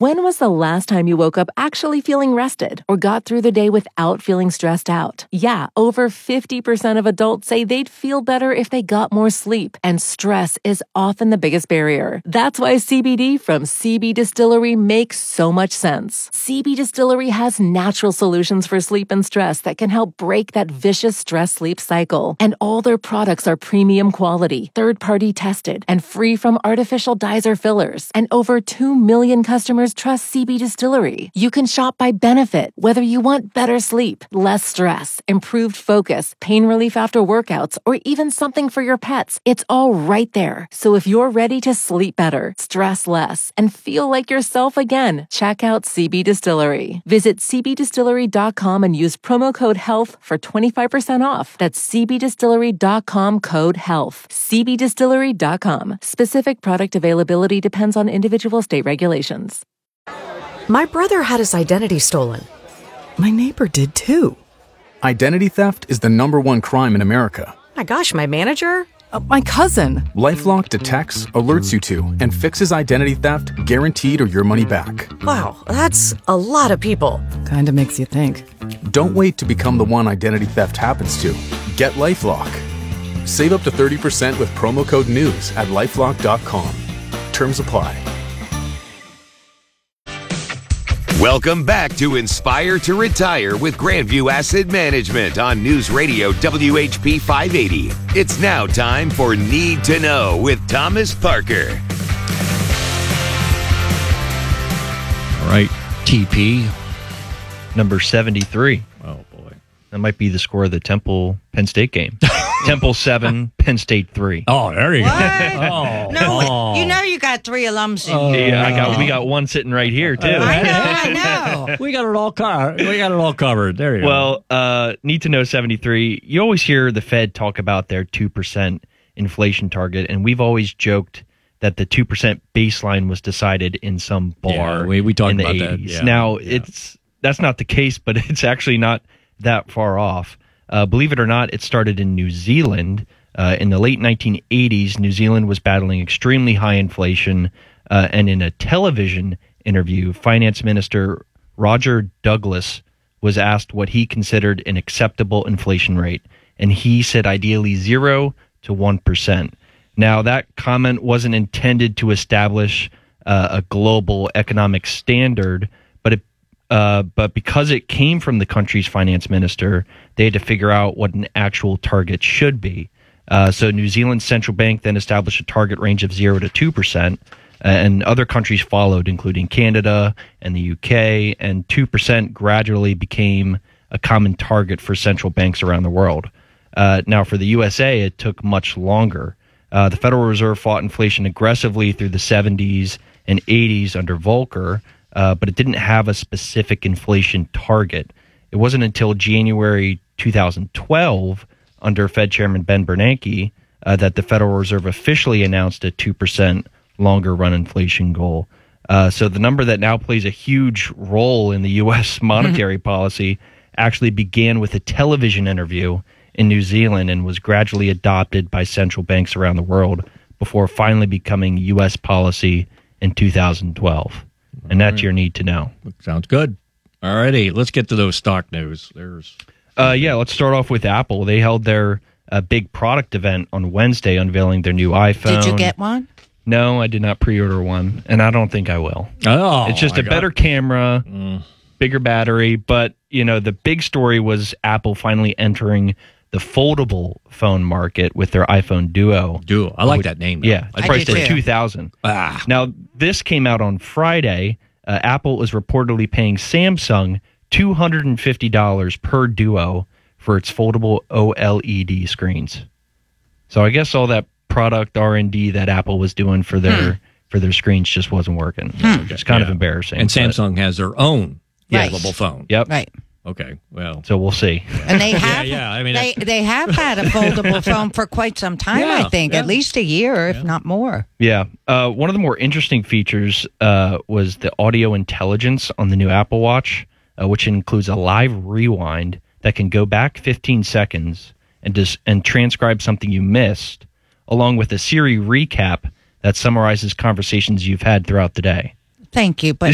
When was the last time you woke up actually feeling rested or got through the day without feeling stressed out? Yeah, over 50% of adults say they'd feel better if they got more sleep, and stress is often the biggest barrier. That's why CBD from CB Distillery makes so much sense. CB Distillery has natural solutions for sleep and stress that can help break that vicious stress-sleep cycle. And all their products are premium quality, third-party tested, and free from artificial dyes or fillers. And over 2 million customers trust CB Distillery. You can shop by benefit, whether you want better sleep, less stress, improved focus, pain relief after workouts, or even something for your pets. It's all right there. So if you're ready to sleep better, stress less, and feel like yourself again, check out CB Distillery. Visit cbdistillery.com and use promo code HEALTH for 25% off. That's cbdistillery.com, code HEALTH. cbdistillery.com. Specific product availability depends on individual state regulations. My brother had his identity stolen. My neighbor did too. Identity theft is the #1 crime in America. My gosh, my manager? My cousin. LifeLock detects, alerts you to, and fixes identity theft guaranteed or your money back. Wow, that's a lot of people. Kinda makes you think. Don't wait to become the one identity theft happens to. Get LifeLock. Save up to 30% with promo code NEWS at LifeLock.com. Terms apply. Welcome back to Inspire to Retire with Grandview Asset Management on News Radio WHP 580. It's now time for Need to Know with Thomas Parker. All right, TP, number 73. Oh, boy. That might be the score of the Temple-Penn State game. Temple 7, Penn State 3. Oh, there you What? go. No, you know you got 3 alums in here. Yeah, we got one sitting right here too. I know. We got it all covered. There you go. Well, need to know 73. You always hear the Fed talk about their 2% inflation target, and we've always joked that the 2% baseline was decided in some bar. Yeah, we talked in the about 80s. that. Yeah. Now that's not the case, but it's actually not that far off. Believe it or not, it started in New Zealand. In the late 1980s, New Zealand was battling extremely high inflation, and in a television interview, Finance Minister Roger Douglas was asked what he considered an acceptable inflation rate, and he said ideally 0 to 1%. Now, that comment wasn't intended to establish a global economic standard, but because it came from the country's finance minister, they had to figure out what an actual target should be. So New Zealand's central bank then established a target range of 0 to 2%, and other countries followed, including Canada and the UK, and 2% gradually became a common target for central banks around the world. Now, for the USA, it took much longer. The Federal Reserve fought inflation aggressively through the 70s and 80s under Volcker, but it didn't have a specific inflation target. It wasn't until January 2012, under Fed Chairman Ben Bernanke, that the Federal Reserve officially announced a 2% longer-run inflation goal. So the number that now plays a huge role in the U.S. monetary policy actually began with a television interview in New Zealand and was gradually adopted by central banks around the world before finally becoming U.S. policy in 2012. And that's your need to know. Sounds good. All righty, let's get to those stock news. Let's start off with Apple. They held their big product event on Wednesday, unveiling their new iPhone. Did you get one? No, I did not pre-order one, and I don't think I will. Oh, it's just a better camera, bigger battery, but the big story was Apple finally entering the foldable phone market with their iPhone Duo. I like that name, though. Yeah, it's priced at $2,000. Now, this came out on Friday. Apple is reportedly paying Samsung $250 per Duo for its foldable OLED screens. So I guess all that product R&D that Apple was doing for their screens just wasn't working. It's kind of embarrassing. And Samsung has their own Right. foldable phone. Yep. Right. Okay, well. So we'll see. And they have I mean, they have had a foldable phone for quite some time, I think, at least a year, if not more. Yeah. One of the more interesting features was the audio intelligence on the new Apple Watch, which includes a live rewind that can go back 15 seconds and transcribe something you missed, along with a Siri recap that summarizes conversations you've had throughout the day. Thank you, but